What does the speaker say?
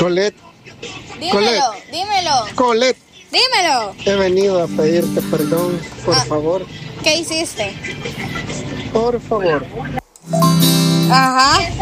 Colette. Dímelo, dímelo. Colette. Dímelo. He venido a pedirte perdón, por favor. ¿Qué hiciste? Por favor. Ajá.